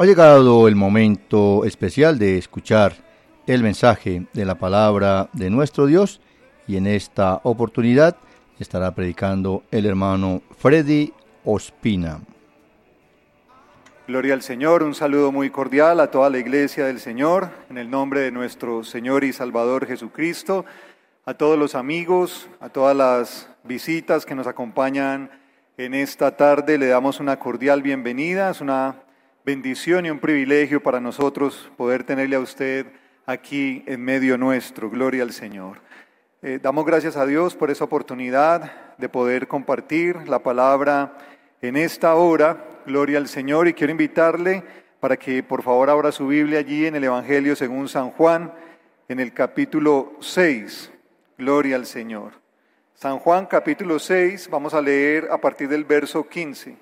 Ha llegado el momento especial de escuchar el mensaje de la palabra de nuestro Dios y en esta oportunidad estará predicando el hermano Freddy Ospina. Gloria al Señor, un saludo muy cordial a toda la iglesia del Señor, en el nombre de nuestro Señor y Salvador Jesucristo, a todos los amigos, a todas las visitas que nos acompañan en esta tarde, le damos una cordial bienvenida. Es una bendición y un privilegio para nosotros poder tenerle a usted aquí en medio nuestro. Gloria al Señor. Damos gracias a Dios por esa oportunidad de poder compartir la palabra en esta hora. Gloria al Señor, y quiero invitarle para que por favor abra su Biblia allí en el Evangelio según San Juan, en el capítulo 6. Gloria al Señor. San Juan capítulo 6, vamos a leer a partir del verso 15.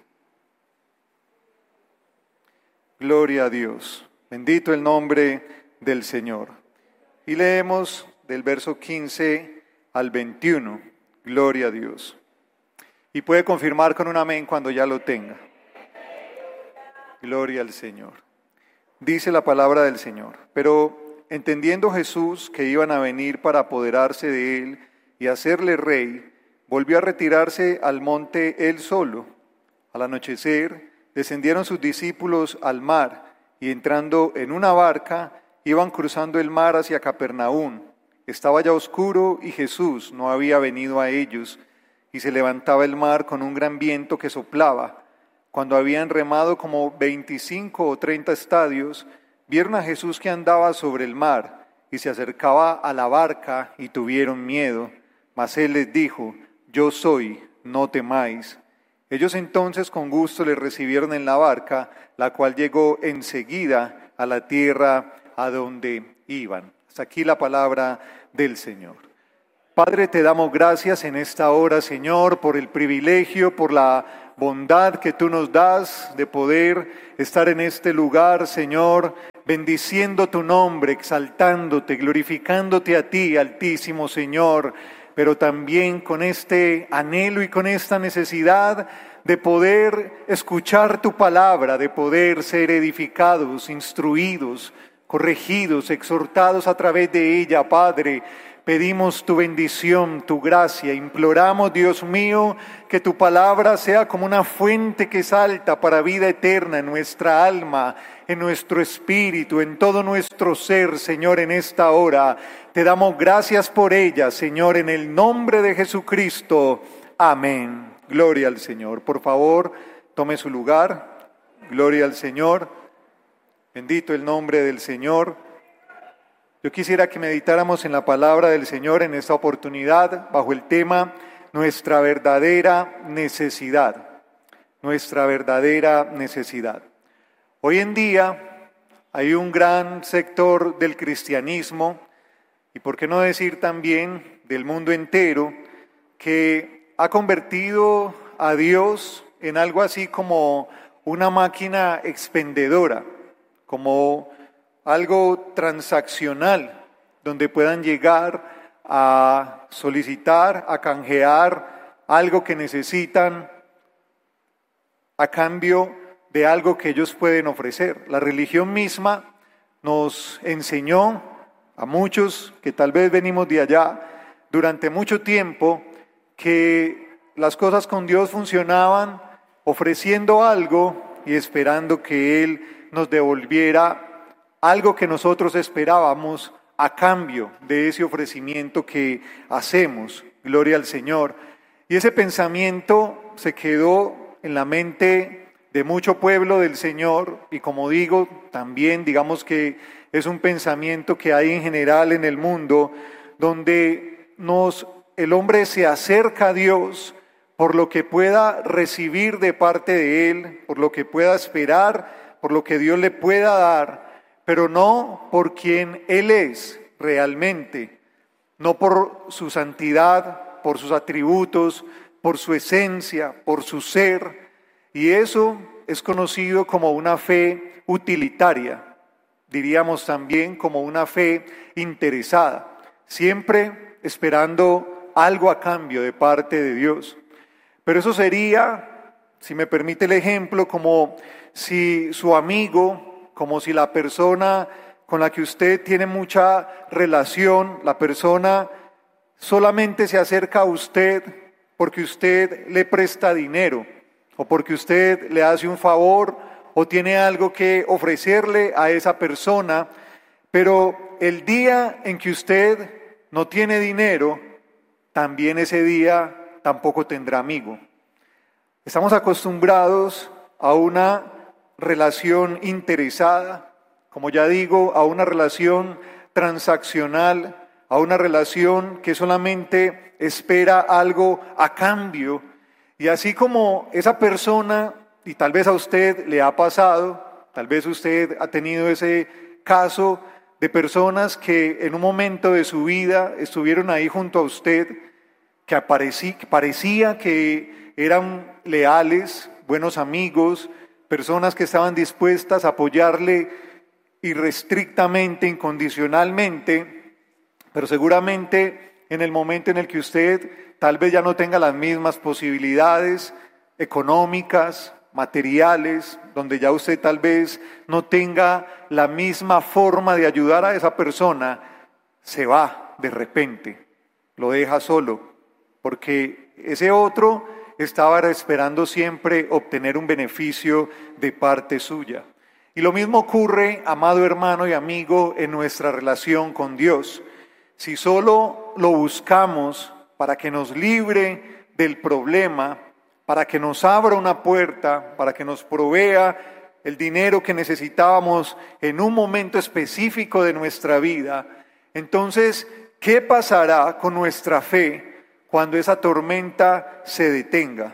Gloria a Dios. Bendito el nombre del Señor. Y leemos del verso 15 al 21. Gloria a Dios. Y puede confirmar con un amén cuando ya lo tenga. Gloria al Señor. Dice la palabra del Señor. Pero entendiendo Jesús que iban a venir para apoderarse de él y hacerle rey, volvió a retirarse al monte él solo. Al anochecer descendieron sus discípulos al mar y entrando en una barca iban cruzando el mar hacia Capernaum. Estaba ya oscuro y Jesús no había venido a ellos y se levantaba el mar con un gran viento que soplaba. Cuando habían remado como 25 o 30 estadios, vieron a Jesús que andaba sobre el mar y se acercaba a la barca y tuvieron miedo. Mas él les dijo: yo soy, no temáis. Ellos entonces con gusto le recibieron en la barca, la cual llegó enseguida a la tierra a donde iban. Hasta aquí la palabra del Señor. Padre, te damos gracias en esta hora, Señor, por el privilegio, por la bondad que tú nos das de poder estar en este lugar, Señor, bendiciendo tu nombre, exaltándote, glorificándote a ti, Altísimo Señor, pero también con este anhelo y con esta necesidad de poder escuchar tu palabra, de poder ser edificados, instruidos, corregidos, exhortados a través de ella, Padre. Pedimos tu bendición, tu gracia, imploramos, Dios mío, que tu palabra sea como una fuente que salta para vida eterna en nuestra alma, en nuestro espíritu, en todo nuestro ser, Señor, en esta hora. Te damos gracias por ella, Señor, en el nombre de Jesucristo. Amén. Gloria al Señor. Por favor, tome su lugar. Gloria al Señor. Bendito el nombre del Señor. Yo quisiera que meditáramos en la palabra del Señor en esta oportunidad bajo el tema nuestra verdadera necesidad. Nuestra verdadera necesidad. Hoy en día hay un gran sector del cristianismo, y por qué no decir también del mundo entero, que ha convertido a Dios en algo así como una máquina expendedora, como algo transaccional, donde puedan llegar a solicitar, a canjear algo que necesitan a cambio de algo que ellos pueden ofrecer. La religión misma nos enseñó a muchos que tal vez venimos de allá durante mucho tiempo que las cosas con Dios funcionaban ofreciendo algo y esperando que Él nos devolviera algo que nosotros esperábamos a cambio de ese ofrecimiento que hacemos. Gloria al Señor. Y ese pensamiento se quedó en la mente de mucho pueblo del Señor, y como digo, también digamos que es un pensamiento que hay en general en el mundo, donde el hombre se acerca a Dios por lo que pueda recibir de parte de Él, por lo que pueda esperar, por lo que Dios le pueda dar, pero no por quien Él es realmente, no por su santidad, por sus atributos, por su esencia, por su ser. Y eso es conocido como una fe utilitaria, diríamos también como una fe interesada, siempre esperando algo a cambio de parte de Dios. Pero eso sería, si me permite el ejemplo, como si su amigo como si la persona con la que usted tiene mucha relación, la persona solamente se acerca a usted porque usted le presta dinero o porque usted le hace un favor o tiene algo que ofrecerle a esa persona, pero el día en que usted no tiene dinero, también ese día tampoco tendrá amigo. Estamos acostumbrados a una relación interesada, como ya digo, a una relación transaccional, a una relación que solamente espera algo a cambio. Y así como esa persona, y tal vez a usted le ha pasado, tal vez usted ha tenido ese caso de personas que en un momento de su vida estuvieron ahí junto a usted, que parecía que eran leales, buenos amigos, personas que estaban dispuestas a apoyarle irrestrictamente, incondicionalmente, pero seguramente en el momento en el que usted tal vez ya no tenga las mismas posibilidades económicas, materiales, donde ya usted tal vez no tenga la misma forma de ayudar a esa persona, se va de repente, lo deja solo, porque ese otro estaba esperando siempre obtener un beneficio de parte suya. Y lo mismo ocurre, amado hermano y amigo, en nuestra relación con Dios. Si solo lo buscamos para que nos libre del problema, para que nos abra una puerta, para que nos provea el dinero que necesitábamos en un momento específico de nuestra vida, entonces, ¿qué pasará con nuestra fe cuando esa tormenta se detenga?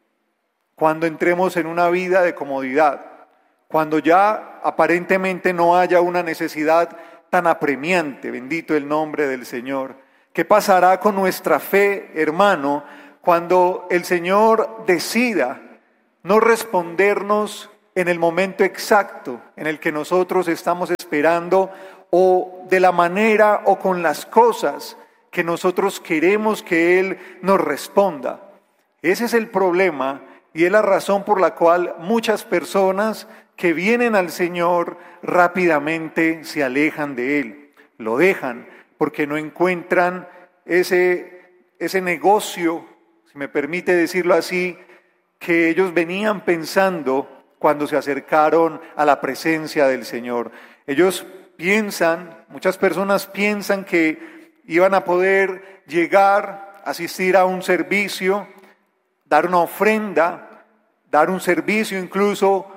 Cuando entremos en una vida de comodidad, cuando ya aparentemente no haya una necesidad tan apremiante, bendito el nombre del Señor. ¿Qué pasará con nuestra fe, hermano, cuando el Señor decida no respondernos en el momento exacto en el que nosotros estamos esperando o de la manera o con las cosas que nosotros queremos que Él nos responda? Ese es el problema y es la razón por la cual muchas personas que vienen al Señor rápidamente se alejan de Él, lo dejan porque no encuentran ese negocio, si me permite decirlo así, que ellos venían pensando cuando se acercaron a la presencia del Señor. Ellos piensan, muchas personas piensan que iban a poder llegar, asistir a un servicio, dar una ofrenda, dar un servicio incluso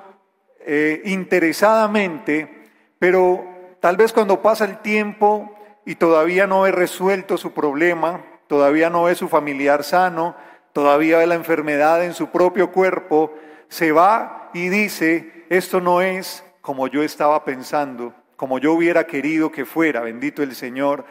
interesadamente, pero tal vez cuando pasa el tiempo y todavía no ve resuelto su problema, todavía no ve su familiar sano, todavía ve la enfermedad en su propio cuerpo, se va y dice, esto no es como yo estaba pensando, como yo hubiera querido que fuera, bendito el Señor.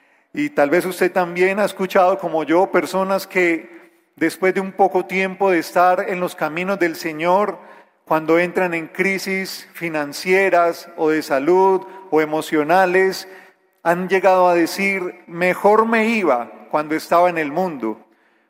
Y tal vez usted también ha escuchado como yo personas que después de un poco tiempo de estar en los caminos del Señor, cuando entran en crisis financieras o de salud o emocionales, han llegado a decir, mejor me iba cuando estaba en el mundo,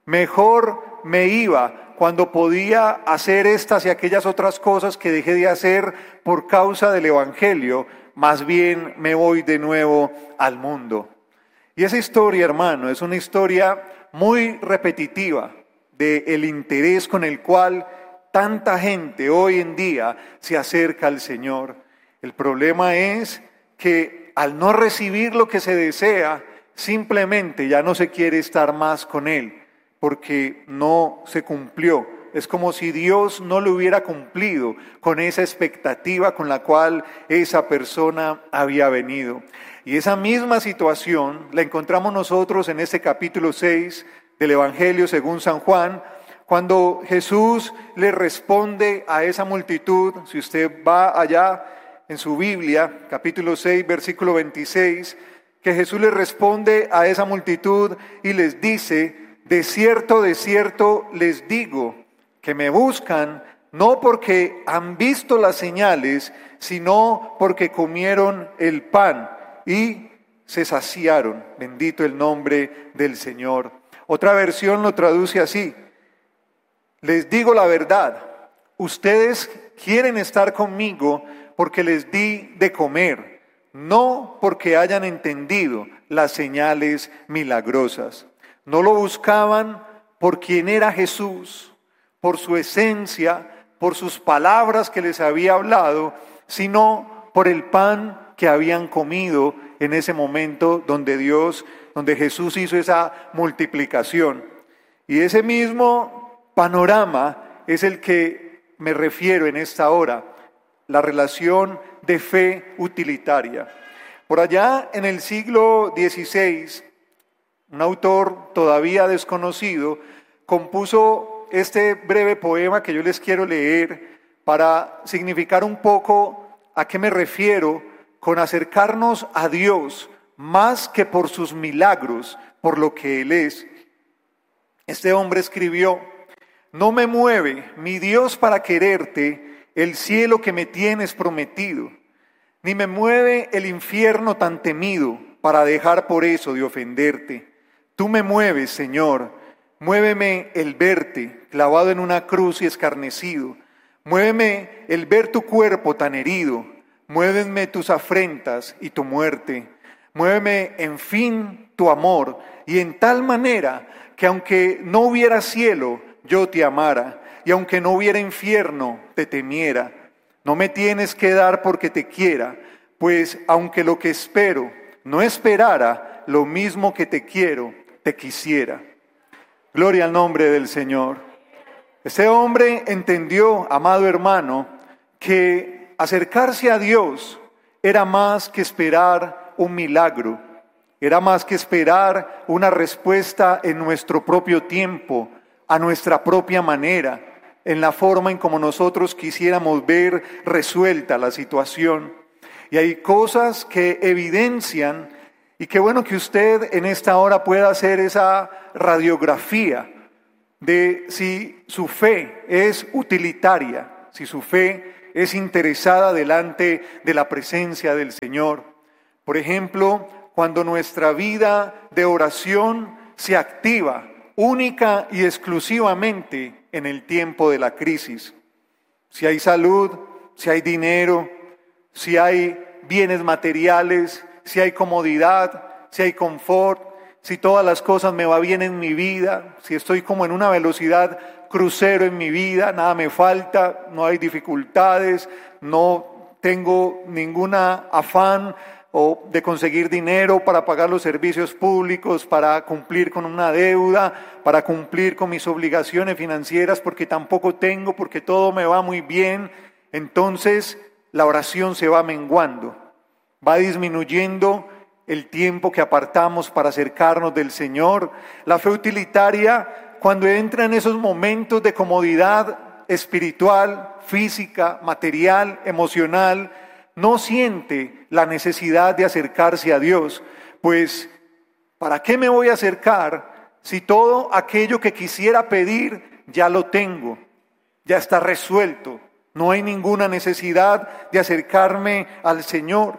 mejor me iba cuando podía hacer estas y aquellas otras cosas que dejé de hacer por causa del Evangelio, más bien me voy de nuevo al mundo. Y esa historia, hermano, es una historia muy repetitiva del interés con el cual tanta gente hoy en día se acerca al Señor. El problema es que al no recibir lo que se desea, simplemente ya no se quiere estar más con Él, porque no se cumplió. Es como si Dios no lo hubiera cumplido con esa expectativa con la cual esa persona había venido. Y esa misma situación la encontramos nosotros en este capítulo 6 del Evangelio según San Juan, cuando Jesús le responde a esa multitud. Si usted va allá en su Biblia, capítulo 6, versículo 26, que Jesús le responde a esa multitud y les dice, de cierto les digo, que me buscan no porque han visto las señales, sino porque comieron el pan y se saciaron. Bendito el nombre del Señor. Otra versión lo traduce así, les digo la verdad, ustedes quieren estar conmigo porque les di de comer, no porque hayan entendido las señales milagrosas. No lo buscaban por quién era Jesús, por su esencia, por sus palabras que les había hablado, sino por el pan que habían comido en ese momento donde Jesús hizo esa multiplicación. Y ese mismo panorama es el que me refiero en esta hora, la relación de fe utilitaria. Por allá en el siglo XVI, un autor todavía desconocido compuso este breve poema que yo les quiero leer para significar un poco a qué me refiero con acercarnos a Dios más que por sus milagros, por lo que Él es. Este hombre escribió: no me mueve, mi Dios, para quererte, el cielo que me tienes prometido, ni me mueve el infierno tan temido para dejar por eso de ofenderte. Tú me mueves, Señor, muéveme el verte clavado en una cruz y escarnecido, muéveme el ver tu cuerpo tan herido, muéveme tus afrentas y tu muerte, muéveme en fin tu amor, y en tal manera que aunque no hubiera cielo, yo te amara, y aunque no hubiera infierno, te temiera. No me tienes que dar porque te quiera, pues aunque lo que espero no esperara lo mismo que te quiero, te quisiera. Gloria al nombre del Señor. Este hombre entendió, amado hermano, que acercarse a Dios era más que esperar un milagro, era más que esperar una respuesta en nuestro propio tiempo, a nuestra propia manera, en la forma en como nosotros quisiéramos ver resuelta la situación. Y hay cosas que evidencian, y qué bueno que usted en esta hora pueda hacer esa radiografía de si su fe es utilitaria, si su fe es interesada delante de la presencia del Señor. Por ejemplo, cuando nuestra vida de oración se activa única y exclusivamente en el tiempo de la crisis. Si hay salud, si hay dinero, si hay bienes materiales, si hay comodidad, si hay confort, si todas las cosas me va bien en mi vida, si estoy como en una velocidad crucero en mi vida, nada me falta, no hay dificultades, no tengo ninguna afán o de conseguir dinero para pagar los servicios públicos, para cumplir con una deuda, para cumplir con mis obligaciones financieras, porque tampoco tengo, porque todo me va muy bien. Entonces la oración se va menguando, va disminuyendo el tiempo que apartamos para acercarnos del Señor. La fe utilitaria, cuando entra en esos momentos de comodidad espiritual, física, material, emocional, no siente la necesidad de acercarse a Dios, pues ¿para qué me voy a acercar si todo aquello que quisiera pedir ya lo tengo, ya está resuelto? No hay ninguna necesidad de acercarme al Señor.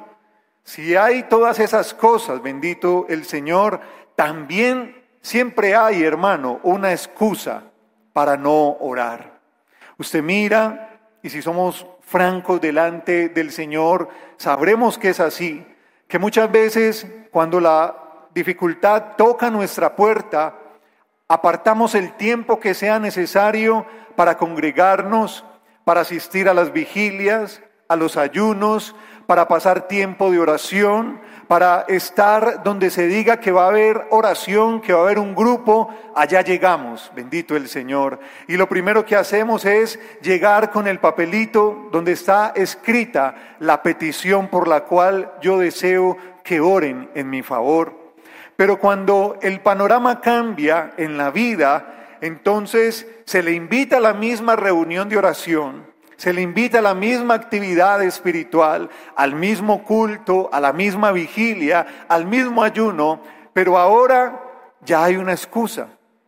Si hay todas esas cosas, bendito el Señor, también siempre hay, hermano, una excusa para no orar. Usted mira, y si somos francos delante del Señor, sabremos que es así, que muchas veces cuando la dificultad toca nuestra puerta, apartamos el tiempo que sea necesario para congregarnos, para asistir a las vigilias, a los ayunos, para pasar tiempo de oración, para estar donde se diga que va a haber oración, que va a haber un grupo, allá llegamos, bendito el Señor. Y lo primero que hacemos es llegar con el papelito donde está escrita la petición por la cual yo deseo que oren en mi favor. Pero cuando el panorama cambia en la vida, entonces se le invita a la misma reunión de oración, se le invita a la misma actividad espiritual, al mismo culto, a la misma vigilia, al mismo ayuno, pero ahora ya hay una excusa.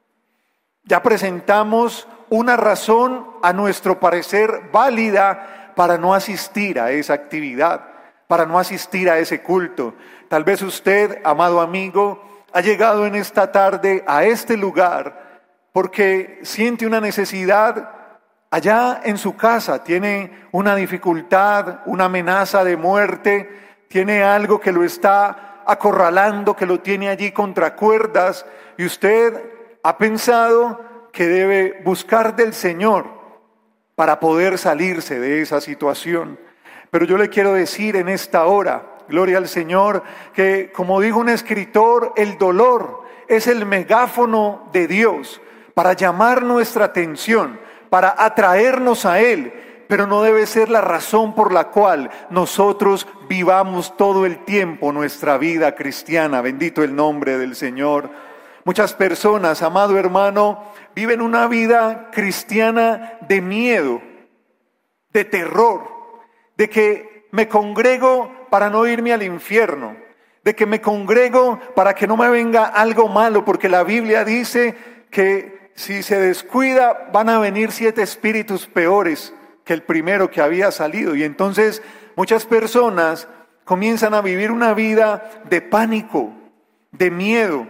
Ya presentamos una razón a nuestro parecer válida para no asistir a esa actividad, para no asistir a ese culto. Tal vez usted, amado amigo, ha llegado en esta tarde a este lugar porque siente una necesidad allá en su casa tiene una dificultad, una amenaza de muerte, tiene algo que lo está acorralando, que lo tiene allí contra cuerdas, y usted ha pensado que debe buscar del Señor para poder salirse de esa situación. Pero yo le quiero decir en esta hora, gloria al Señor, que como dijo un escritor, el dolor es el megáfono de Dios para llamar nuestra atención, para atraernos a Él, pero no debe ser la razón por la cual nosotros vivamos todo el tiempo nuestra vida cristiana. Bendito el nombre del Señor. Muchas personas, amado hermano, viven una vida cristiana de miedo, de terror, de que me congrego para no irme al infierno, de que me congrego para que no me venga algo malo, porque la Biblia dice que si se descuida van a venir 7 espíritus peores que el primero que había salido. Y entonces muchas personas comienzan a vivir una vida de pánico, de miedo,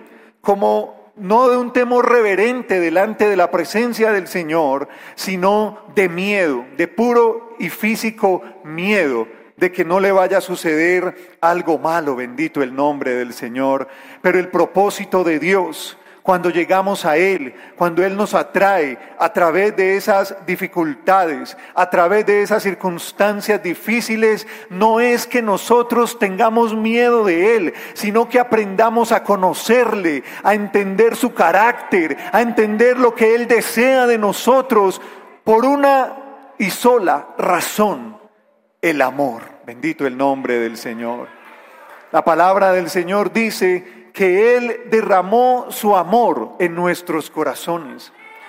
como no de un temor reverente delante de la presencia del Señor, sino de miedo, de puro y físico miedo, de que no le vaya a suceder algo malo. Bendito el nombre del Señor. Pero el propósito de Dios, cuando llegamos a Él, cuando Él nos atrae a través de esas dificultades, a través de esas circunstancias difíciles, no es que nosotros tengamos miedo de Él, sino que aprendamos a conocerle, a entender su carácter, a entender lo que Él desea de nosotros por una y sola razón: el amor. Bendito el nombre del Señor. La palabra del Señor dice que Él derramó su amor en nuestros corazones.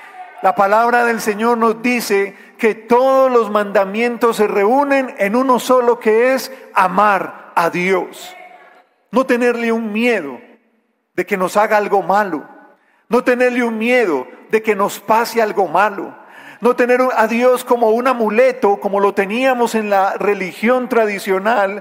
La palabra del Señor nos dice que todos los mandamientos se reúnen en uno solo, que es amar a Dios. No tenerle un miedo de que nos haga algo malo. No tenerle un miedo de que nos pase algo malo. No tener a Dios como un amuleto, como lo teníamos en la religión tradicional,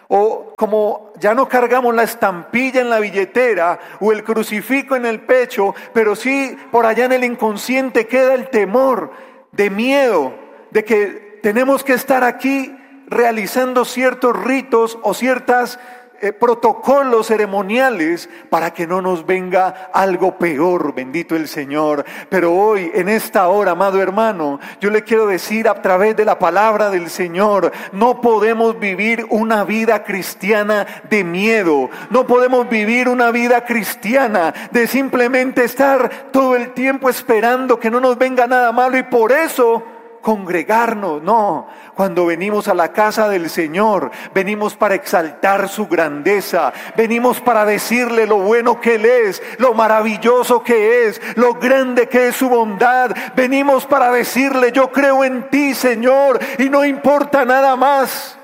o como ya no cargamos la estampilla en la billetera o el crucifijo en el pecho, pero sí por allá en el inconsciente queda el temor de miedo, de que tenemos que estar aquí realizando ciertos ritos o ciertas protocolos ceremoniales para que no nos venga algo peor. Bendito el Señor. Pero hoy, en esta hora, amado hermano, yo le quiero decir a través de la palabra del Señor: no podemos vivir una vida cristiana de miedo, no podemos vivir una vida cristiana de simplemente estar todo el tiempo esperando que no nos venga nada malo y por eso congregarnos. No, cuando venimos a la casa del Señor, venimos para exaltar su grandeza, venimos para decirle lo bueno que Él es, lo maravilloso que es, lo grande que es su bondad. Venimos para decirle: yo creo en ti, Señor, y no importa nada más.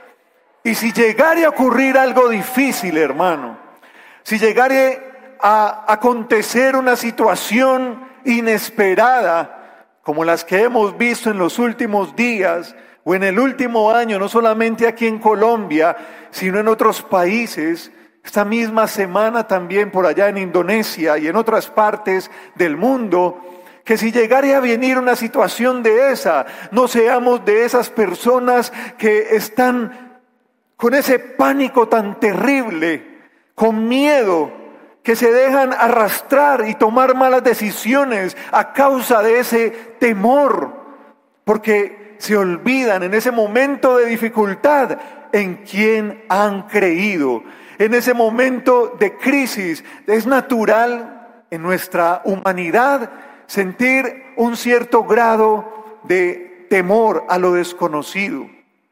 Y si llegare a ocurrir algo difícil, hermano, si llegare a acontecer una situación inesperada, como las que hemos visto en los últimos días o en el último año, no solamente aquí en Colombia, sino en otros países, esta misma semana también por allá en Indonesia y en otras partes del mundo, que si llegare a venir una situación de esa, no seamos de esas personas que están con ese pánico tan terrible, con miedo, que se dejan arrastrar y tomar malas decisiones a causa de ese temor, porque se olvidan en ese momento de dificultad en quién han creído. En ese momento de crisis es natural en nuestra humanidad sentir un cierto grado de temor a lo desconocido,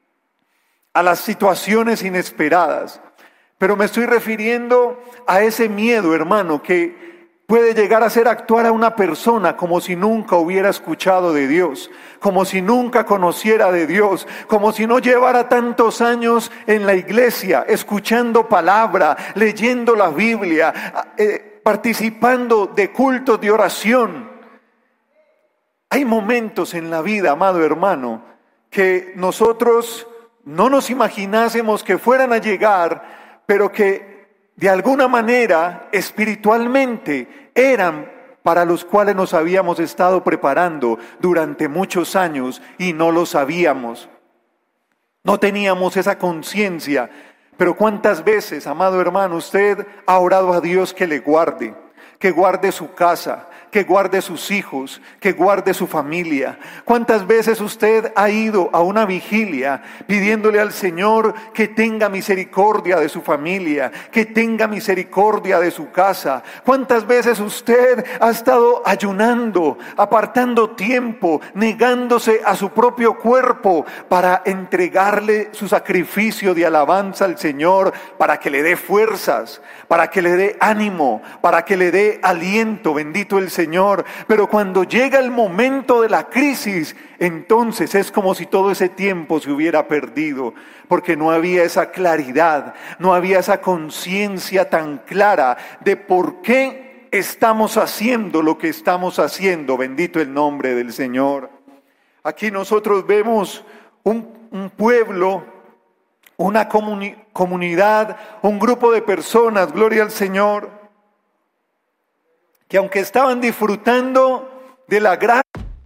a las situaciones inesperadas. Pero me estoy refiriendo a ese miedo, hermano, que puede llegar a hacer actuar a una persona como si nunca hubiera escuchado de Dios, como si nunca conociera de Dios, como si no llevara tantos años en la iglesia, escuchando palabra, leyendo la Biblia, participando de cultos de oración. Hay momentos en la vida, amado hermano, que nosotros no nos imaginásemos que fueran a llegar, pero que de alguna manera espiritualmente eran para los cuales nos habíamos estado preparando durante muchos años y no lo sabíamos. No teníamos esa conciencia. Pero ¿cuántas veces, amado hermano, usted ha orado a Dios que le guarde su casa, que guarde sus hijos, que guarde su familia? ¿Cuántas veces usted ha ido a una vigilia pidiéndole al Señor que tenga misericordia de su familia, que tenga misericordia de su casa? ¿Cuántas veces usted ha estado ayunando, apartando tiempo, negándose a su propio cuerpo para entregarle su sacrificio de alabanza al Señor, para que le dé fuerzas, para que le dé ánimo, para que le dé aliento? Bendito el Señor. Pero cuando llega el momento de la crisis, entonces es como si todo ese tiempo se hubiera perdido, porque no había esa claridad, no había esa conciencia tan clara de por qué estamos haciendo lo que estamos haciendo. Bendito el nombre del Señor. Aquí nosotros vemos un pueblo, una comunidad, un grupo de personas, gloria al Señor, que aunque estaban disfrutando de la gracia,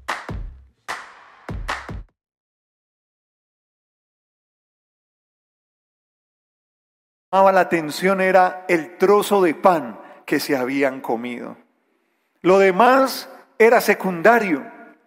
llamaba la atención era el trozo de pan que se habían comido. Lo demás era secundario.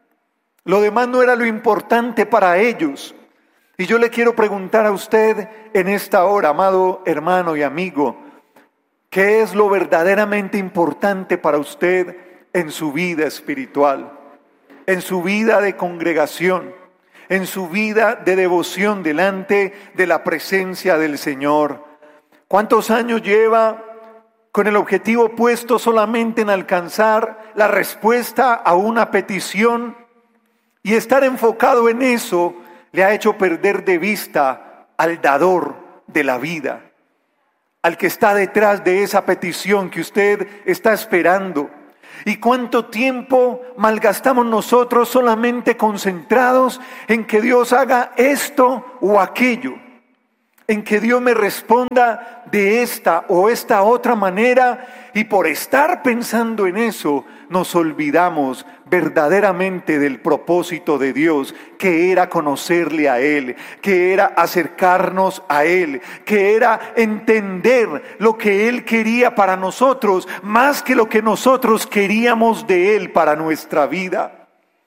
Lo demás no era lo importante para ellos. Y yo le quiero preguntar a usted en esta hora, amado hermano y amigo, ¿qué es lo verdaderamente importante para usted en su vida espiritual, en su vida de congregación, en su vida de devoción delante de la presencia del Señor? ¿Cuántos años lleva con el objetivo puesto solamente en alcanzar la respuesta a una petición? Y estar enfocado en eso le ha hecho perder de vista al dador de la vida, al que está detrás de esa petición que usted está esperando. ¿Y cuánto tiempo malgastamos nosotros solamente concentrados en que Dios haga esto o aquello? En que Dios me responda de esta o esta otra manera, y por estar pensando en eso nos olvidamos verdaderamente del propósito de Dios, que era conocerle a Él, que era acercarnos a Él, que era entender lo que Él quería para nosotros, más que lo que nosotros queríamos de Él para nuestra vida.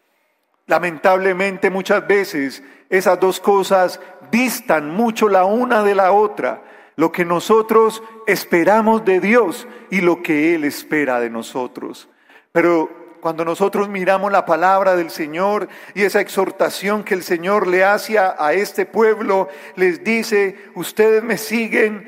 Lamentablemente muchas veces esas dos cosas distan mucho la una de la otra, lo que nosotros esperamos de Dios y lo que Él espera de nosotros. Pero cuando nosotros miramos la palabra del Señor y esa exhortación que el Señor le hace a este pueblo, les dice: ustedes me siguen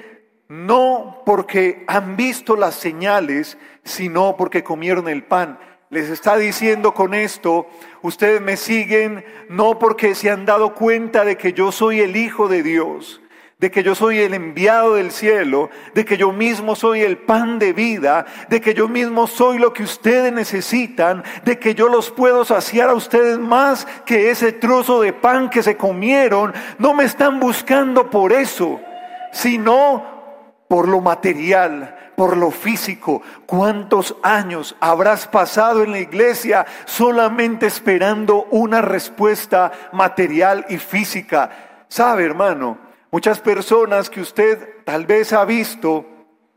no porque han visto las señales, sino porque comieron el pan. Les está diciendo con esto: ustedes me siguen no porque se han dado cuenta de que yo soy el Hijo de Dios, de que yo soy el enviado del cielo, de que yo mismo soy el pan de vida, de que yo mismo soy lo que ustedes necesitan, de que yo los puedo saciar a ustedes más que ese trozo de pan que se comieron. No me están buscando por eso, sino por lo material, por lo físico. ¿Cuántos años habrás pasado en la iglesia solamente esperando una respuesta material y física? ¿Sabe, hermano? Muchas personas que usted tal vez ha visto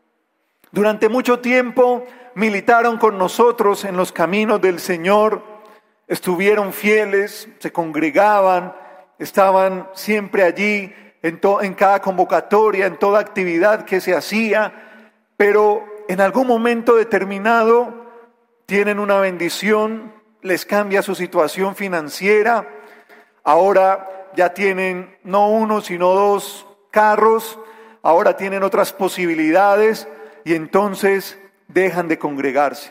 durante mucho tiempo militaron con nosotros en los caminos del Señor, estuvieron fieles, se congregaban, estaban siempre allí en cada convocatoria, en toda actividad que se hacía, pero en algún momento determinado tienen una bendición, les cambia su situación financiera, ahora ya tienen no uno sino dos carros, ahora tienen otras posibilidades y entonces dejan de congregarse.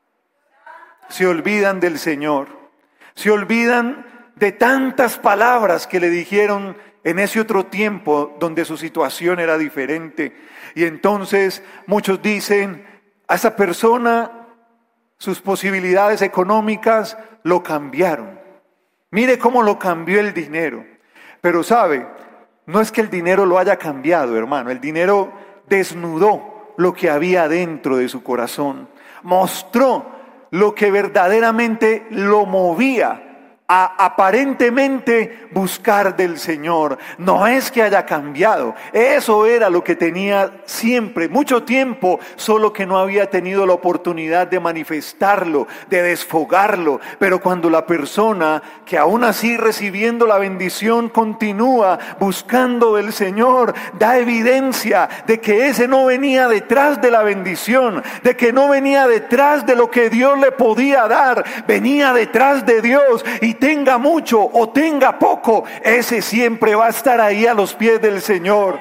Se olvidan del Señor, se olvidan de tantas palabras que le dijeron en ese otro tiempo donde su situación era diferente. Y entonces muchos dicen: a esa persona sus posibilidades económicas lo cambiaron. Mire cómo lo cambió el dinero. Pero sabe, no es que el dinero lo haya cambiado, hermano. El dinero desnudó lo que había dentro de su corazón. Mostró lo que verdaderamente lo movía a aparentemente buscar del Señor. No es que haya cambiado, eso era lo que tenía siempre, mucho tiempo, solo que no había tenido la oportunidad de manifestarlo, de desfogarlo. Pero cuando la persona que aún así recibiendo la bendición continúa buscando del Señor, da evidencia de que ese no venía detrás de la bendición, de que no venía detrás de lo que Dios le podía dar, venía detrás de Dios. Y tenga mucho o tenga poco, ese siempre va a estar ahí a los pies del Señor.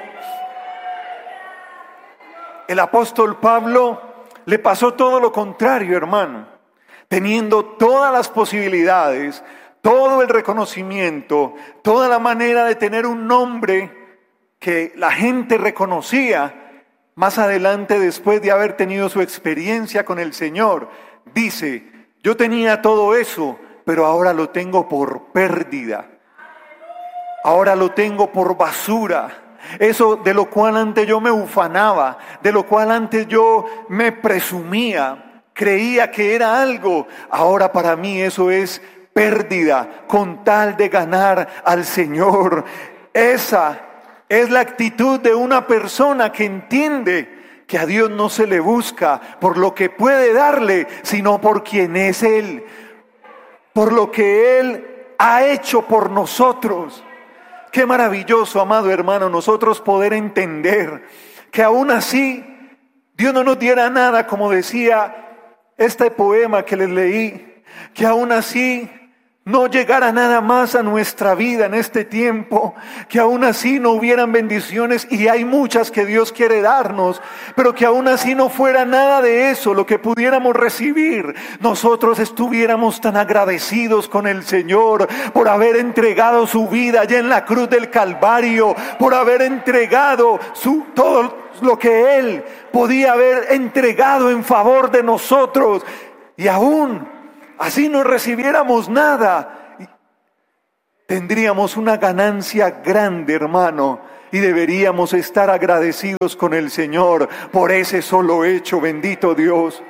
El apóstol Pablo le pasó todo lo contrario, hermano. Teniendo todas las posibilidades, todo el reconocimiento, toda la manera de tener un nombre que la gente reconocía, más adelante, después de haber tenido su experiencia con el Señor, dice: yo tenía todo eso, pero ahora lo tengo por pérdida. Ahora lo tengo por basura. Eso de lo cual antes yo me ufanaba, de lo cual antes yo me presumía, creía que era algo, ahora para mí eso es pérdida, con tal de ganar al Señor. Esa es la actitud de una persona que entiende que a Dios no se le busca por lo que puede darle, sino por quien es Él, por lo que Él ha hecho por nosotros. Qué maravilloso, amado hermano, nosotros poder entender que aún así Dios no nos diera nada, como decía este poema que les leí, que aún así no llegara nada más a nuestra vida en este tiempo, que aún así no hubieran bendiciones, y hay muchas que Dios quiere darnos, pero que aún así no fuera nada de eso lo que pudiéramos recibir, nosotros estuviéramos tan agradecidos con el Señor por haber entregado su vida allá en la cruz del Calvario, por haber entregado todo lo que Él podía haber entregado en favor de nosotros, y aún así no recibiéramos nada, tendríamos una ganancia grande, hermano, y deberíamos estar agradecidos con el Señor por ese solo hecho, bendito Dios.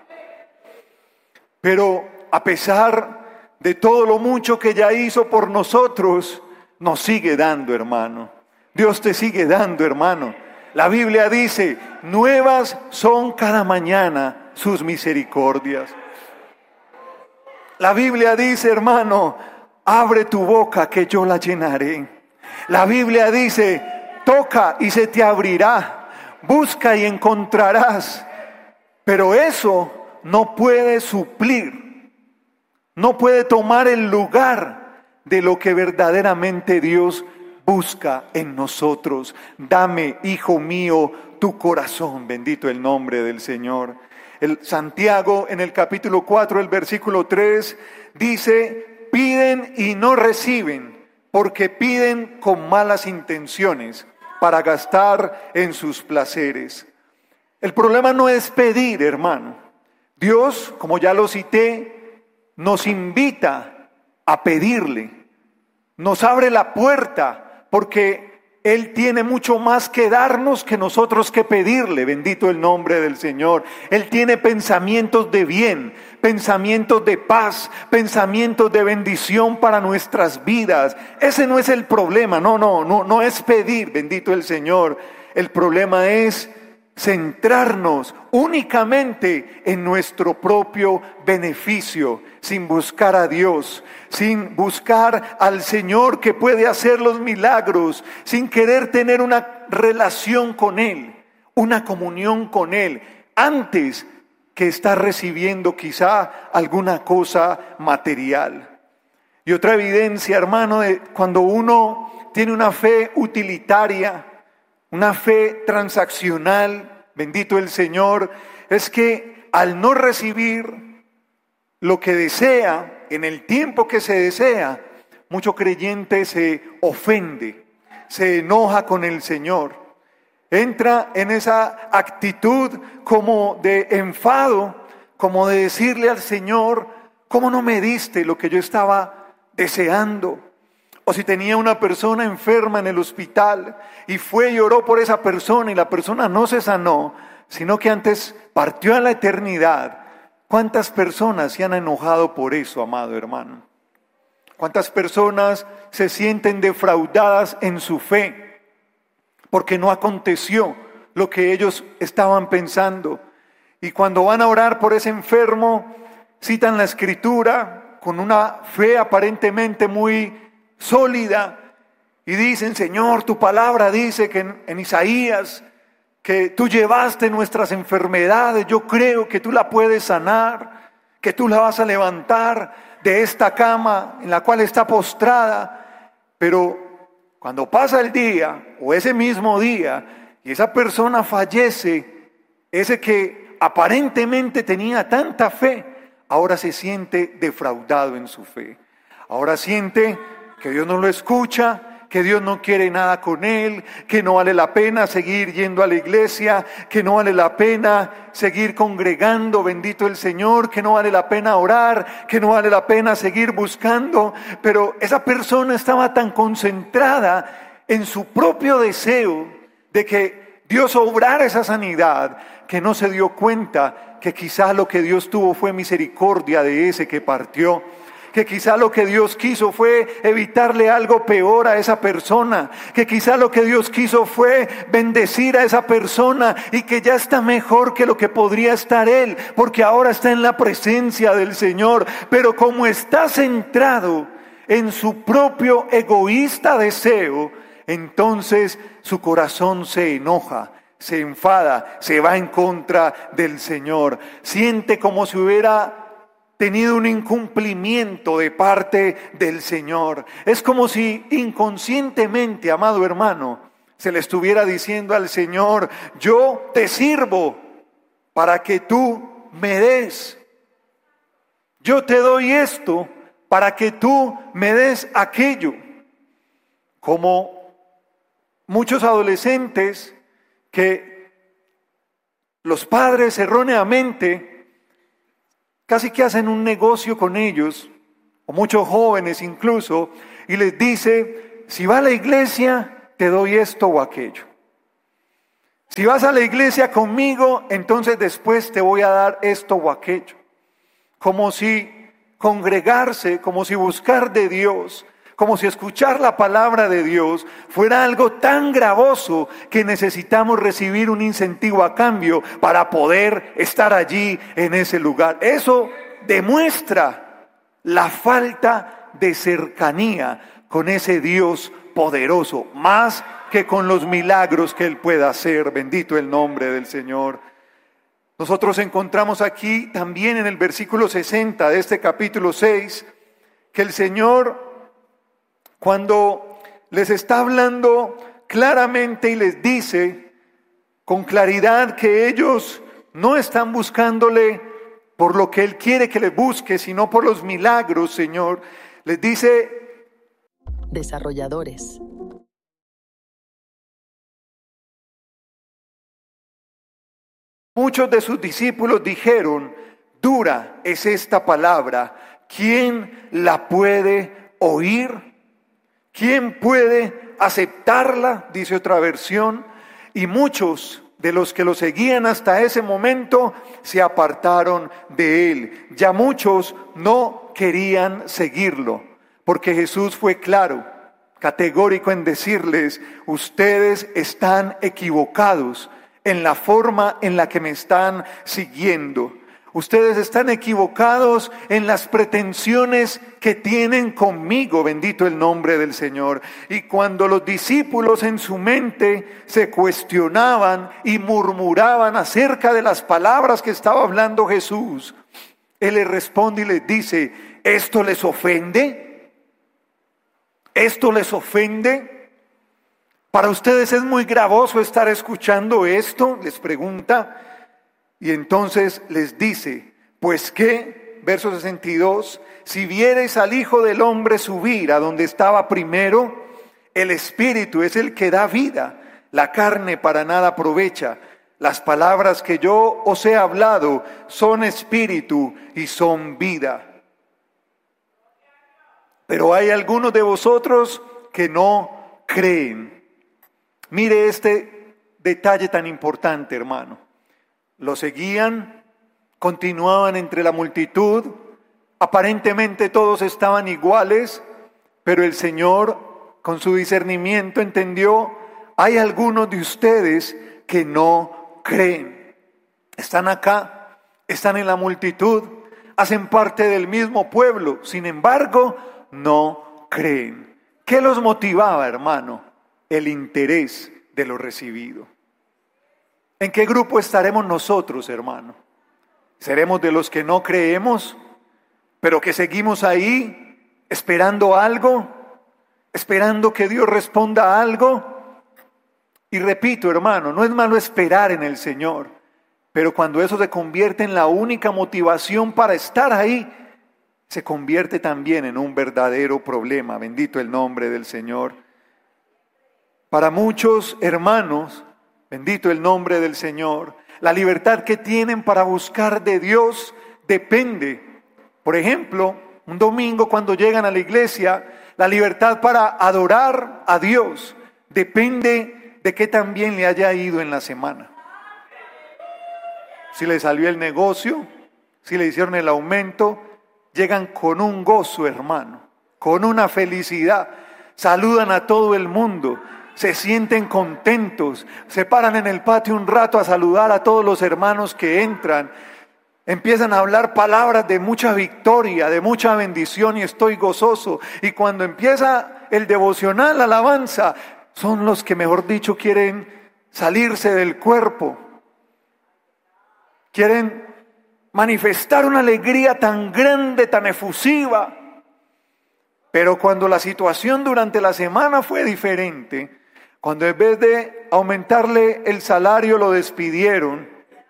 Pero a pesar de todo lo mucho que ya hizo por nosotros, nos sigue dando, hermano. Dios te sigue dando, hermano. La Biblia dice: nuevas son cada mañana sus misericordias. La Biblia dice, hermano: abre tu boca que yo la llenaré. La Biblia dice: toca y se te abrirá, busca y encontrarás. Pero eso no puede suplir, no puede tomar el lugar de lo que verdaderamente Dios busca en nosotros. Dame, hijo mío, tu corazón. Bendito el nombre del Señor. El Santiago, en el capítulo 4, el versículo 3, dice: piden y no reciben, porque piden con malas intenciones para gastar en sus placeres. El problema no es pedir, hermano. Dios, como ya lo cité, nos invita a pedirle. Nos abre la puerta porque Él tiene mucho más que darnos que nosotros que pedirle. Bendito el nombre del Señor. Él tiene pensamientos de bien, pensamientos de paz, pensamientos de bendición para nuestras vidas. Ese no es el problema, no es pedir, bendito el Señor. El problema es centrarnos únicamente en nuestro propio beneficio, sin buscar a Dios, sin buscar al Señor que puede hacer los milagros, sin querer tener una relación con Él, una comunión con Él, antes que estar recibiendo quizá alguna cosa material. Y otra evidencia, hermano, de cuando uno tiene una fe utilitaria, una fe transaccional, bendito el Señor, es que al no recibir lo que desea en el tiempo que se desea, mucho creyente se ofende, se enoja con el Señor, entra en esa actitud como de enfado, como de decirle al Señor: ¿cómo no me diste lo que yo estaba deseando? O si tenía una persona enferma en el hospital y fue y oró por esa persona y la persona no se sanó, sino que antes partió a la eternidad, ¿Cuántas personas se han enojado por eso, amado hermano? ¿Cuántas personas se sienten defraudadas en su fe porque no aconteció lo que ellos estaban pensando? Y cuando van a orar por ese enfermo, citan la Escritura con una fe aparentemente muy sólida y dicen: Señor, tu palabra dice que en Isaías que tú llevaste nuestras enfermedades, yo creo que tú la puedes sanar, que tú la vas a levantar de esta cama en la cual está postrada. Pero cuando pasa el día o ese mismo día y esa persona fallece, ese que aparentemente tenía tanta fe, ahora se siente defraudado en su fe. Ahora siente que Dios no lo escucha, que Dios no quiere nada con él, que no vale la pena seguir yendo a la iglesia, que no vale la pena seguir congregando, bendito el Señor, que no vale la pena orar, que no vale la pena seguir buscando. Pero esa persona estaba tan concentrada en su propio deseo de que Dios obrara esa sanidad, que no se dio cuenta que quizás lo que Dios tuvo fue misericordia de ese que partió, que quizá lo que Dios quiso fue evitarle algo peor a esa persona, que quizá lo que Dios quiso fue bendecir a esa persona y que ya está mejor que lo que podría estar él, porque ahora está en la presencia del Señor. Pero como está centrado en su propio egoísta deseo, entonces su corazón se enoja, se enfada, se va en contra del Señor, siente como si hubiera tenido un incumplimiento de parte del Señor. Es como si inconscientemente, amado hermano, se le estuviera diciendo al Señor: yo te sirvo para que tú me des. Yo te doy esto para que tú me des aquello. Como muchos adolescentes que los padres erróneamente casi que hacen un negocio con ellos, o muchos jóvenes incluso, y les dice: si vas a la iglesia, te doy esto o aquello. Si vas a la iglesia conmigo, entonces después te voy a dar esto o aquello. Como si congregarse, como si buscar de Dios, como si escuchar la palabra de Dios fuera algo tan gravoso que necesitamos recibir un incentivo a cambio para poder estar allí en ese lugar. Eso demuestra la falta de cercanía con ese Dios poderoso, más que con los milagros que Él pueda hacer. Bendito el nombre del Señor. Nosotros encontramos aquí también en el versículo 60 de este capítulo 6 que el Señor, cuando les está hablando claramente y les dice con claridad que ellos no están buscándole por lo que Él quiere que le busque, sino por los milagros, Señor, les dice: desarrolladores. Muchos de sus discípulos dijeron: dura es esta palabra, ¿quién la puede oír? ¿Quién puede aceptarla? Dice otra versión. Y muchos de los que lo seguían hasta ese momento se apartaron de él. Ya muchos no querían seguirlo, porque Jesús fue claro, categórico en decirles: ustedes están equivocados en la forma en la que me están siguiendo. Ustedes están equivocados en las pretensiones que tienen conmigo, bendito el nombre del Señor. Y cuando los discípulos en su mente se cuestionaban y murmuraban acerca de las palabras que estaba hablando Jesús, Él les responde y les dice: ¿esto les ofende? ¿Esto les ofende? ¿Para ustedes es muy gravoso estar escuchando esto?, les pregunta. Y entonces les dice: pues qué, verso 62, si viereis al Hijo del Hombre subir a donde estaba primero, el Espíritu es el que da vida, la carne para nada aprovecha. Las palabras que yo os he hablado son espíritu y son vida. Pero hay algunos de vosotros que no creen. Mire este detalle tan importante, hermano. Lo seguían continuaban entre la multitud, aparentemente todos estaban iguales, pero el Señor, con su discernimiento, entendió: hay algunos de ustedes que no creen. Están acá, están en la multitud, hacen parte del mismo pueblo, sin embargo, no creen. ¿Qué los motivaba, hermano? El interés de lo recibido. ¿En qué grupo estaremos nosotros, hermano? ¿Seremos de los que no creemos, pero que seguimos ahí esperando algo? ¿Esperando que Dios responda algo? Y repito, hermano, no es malo esperar en el Señor, pero cuando eso se convierte en la única motivación para estar ahí, se convierte también en un verdadero problema. Bendito el nombre del Señor. Para muchos hermanos, bendito el nombre del Señor, la libertad que tienen para buscar de Dios depende. Por ejemplo, un domingo cuando llegan a la iglesia, la libertad para adorar a Dios depende de qué tan bien le haya ido en la semana. Si le salió el negocio, si le hicieron el aumento, llegan con un gozo, hermano, con una felicidad, saludan a todo el mundo, se sienten contentos, se paran en el patio un rato a saludar a todos los hermanos que entran, empiezan a hablar palabras de mucha victoria, de mucha bendición, y estoy gozoso. Y cuando empieza el devocional, la alabanza, son los que, mejor dicho, quieren salirse del cuerpo, quieren manifestar una alegría tan grande, tan efusiva. Pero cuando la situación durante la semana fue diferente, cuando en vez de aumentarle el salario lo despidieron,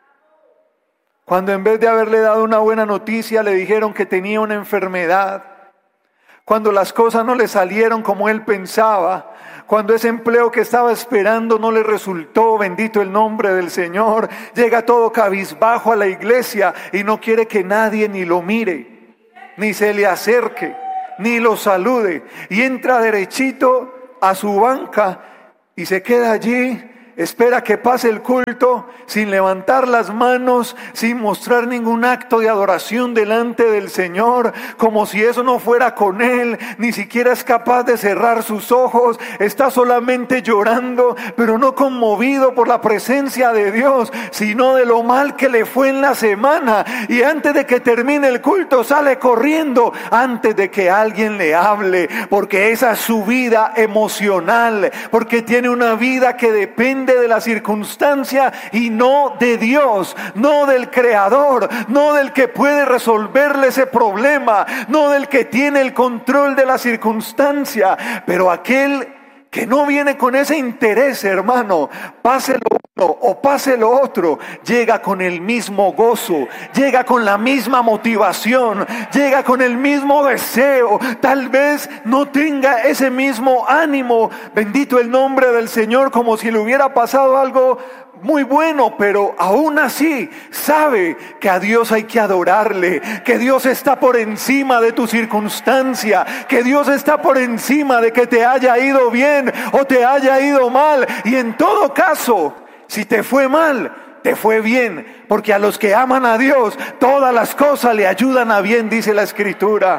cuando en vez de haberle dado una buena noticia le dijeron que tenía una enfermedad, cuando las cosas no le salieron como él pensaba, cuando ese empleo que estaba esperando no le resultó, bendito el nombre del Señor, llega todo cabizbajo a la iglesia y no quiere que nadie ni lo mire, ni se le acerque, ni lo salude, y entra derechito a su banca y se queda allí, espera que pase el culto sin levantar las manos, sin mostrar ningún acto de adoración delante del Señor, como si eso no fuera con él. Ni siquiera es capaz de cerrar sus ojos, está solamente llorando, pero no conmovido por la presencia de Dios, sino de lo mal que le fue en la semana. Y antes de que termine el culto sale corriendo antes de que alguien le hable, porque esa es su vida emocional, porque tiene una vida que depende de la circunstancia y no de Dios, no del Creador, no del que puede resolverle ese problema, no del que tiene el control de la circunstancia. Pero aquel que no viene con ese interés, hermano, pase lo uno o pase lo otro, llega con el mismo gozo, llega con la misma motivación, llega con el mismo deseo. Tal vez no tenga ese mismo ánimo, bendito el nombre del Señor, como si le hubiera pasado algo muy bueno, pero aún así sabe que a Dios hay que adorarle, que Dios está por encima de tu circunstancia, que Dios está por encima de que te haya ido bien o te haya ido mal. Y en todo caso, si te fue mal, te fue bien, porque a los que aman a Dios todas las cosas le ayudan a bien, dice la Escritura.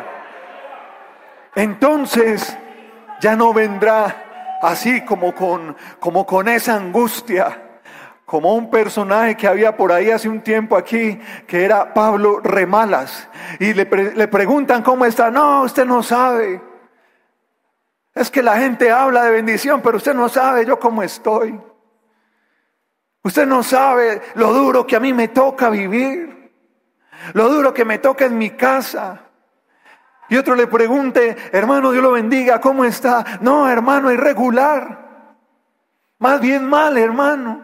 Entonces ya no vendrá así como con esa angustia, como un personaje que había por ahí hace un tiempo aquí, que era Pablo Remalas, y le preguntan cómo está. No, usted no sabe, es que la gente habla de bendición, pero usted no sabe yo cómo estoy. Usted no sabe lo duro que a mí me toca vivir, lo duro que me toca en mi casa. Y otro le pregunte, hermano, Dios lo bendiga, ¿cómo está? No, hermano, irregular, más bien mal, hermano.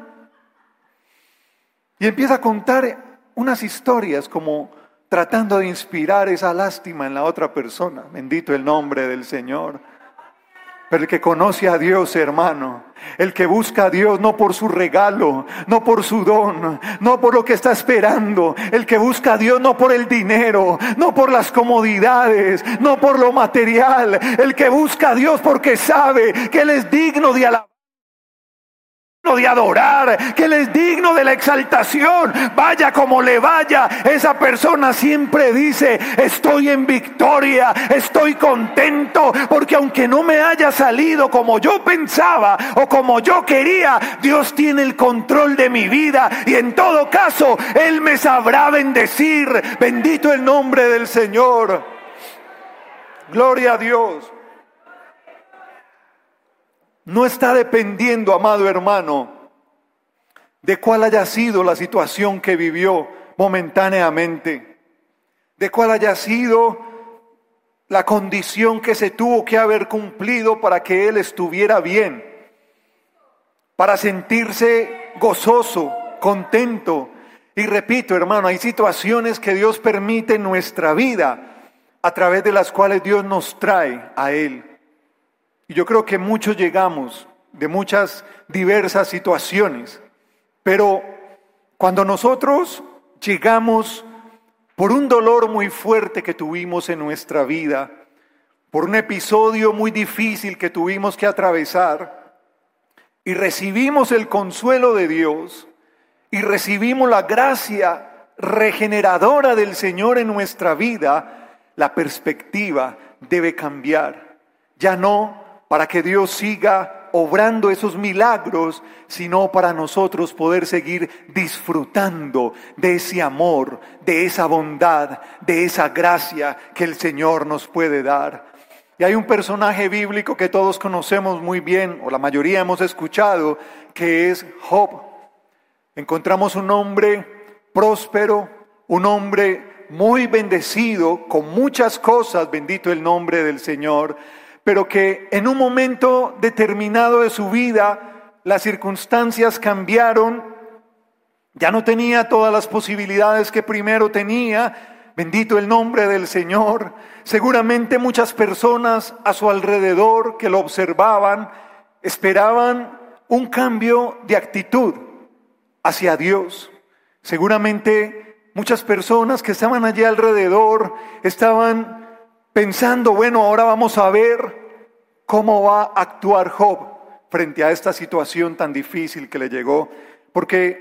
Y empieza a contar unas historias como tratando de inspirar esa lástima en la otra persona. Bendito el nombre del Señor. Pero el que conoce a Dios, hermano, el que busca a Dios no por su regalo, no por su don, no por lo que está esperando, el que busca a Dios no por el dinero, no por las comodidades, no por lo material, el que busca a Dios porque sabe que Él es digno de alabar. de adorar, que Él es digno de la exaltación. Vaya como le vaya, esa persona siempre dice: estoy en victoria, estoy contento, porque aunque no me haya salido como yo pensaba o como yo quería, Dios tiene el control de mi vida y en todo caso Él me sabrá bendecir. Bendito el nombre del Señor. Gloria a Dios. No está dependiendo, amado hermano, de cuál haya sido la situación que vivió momentáneamente, de cuál haya sido la condición que se tuvo que haber cumplido para que él estuviera bien, para sentirse gozoso, contento. Y repito, hermano, hay situaciones que Dios permite en nuestra vida, a través de las cuales Dios nos trae a Él. Y yo creo que muchos llegamos de muchas diversas situaciones, pero cuando nosotros llegamos por un dolor muy fuerte que tuvimos en nuestra vida, por un episodio muy difícil que tuvimos que atravesar, y recibimos el consuelo de Dios, y recibimos la gracia regeneradora del Señor en nuestra vida, la perspectiva debe cambiar. Ya no para que Dios siga obrando esos milagros, sino para nosotros poder seguir disfrutando de ese amor, de esa bondad, de esa gracia que el Señor nos puede dar. Y hay un personaje bíblico que todos conocemos muy bien, o la mayoría hemos escuchado, que es Job. Encontramos un hombre próspero, un hombre muy bendecido, con muchas cosas, bendito el nombre del Señor, pero que en un momento determinado de su vida, las circunstancias cambiaron, ya no tenía todas las posibilidades que primero tenía, bendito el nombre del Señor. Seguramente muchas personas a su alrededor que lo observaban, esperaban un cambio de actitud hacia Dios. Seguramente muchas personas que estaban allí alrededor estaban pensando: bueno, ahora vamos a ver cómo va a actuar Job frente a esta situación tan difícil que le llegó. Porque